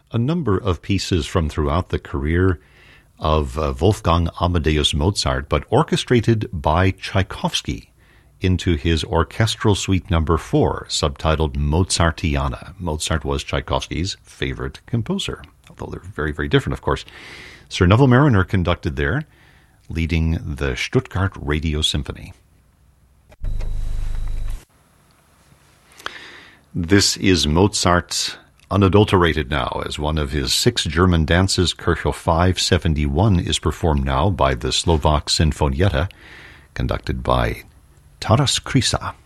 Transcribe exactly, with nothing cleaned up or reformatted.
a number of pieces from throughout the career of uh, Wolfgang Amadeus Mozart, but orchestrated by Tchaikovsky into his orchestral suite number four, subtitled Mozartiana. Mozart was Tchaikovsky's favorite composer, although they're very, very different, of course. Sir Neville Marriner conducted there, leading the Stuttgart Radio Symphony. This is Mozart unadulterated now, as one of his six German dances, Kirchhoff five seventy-one, is performed now by the Slovak Sinfonietta, conducted by Taras Krysa.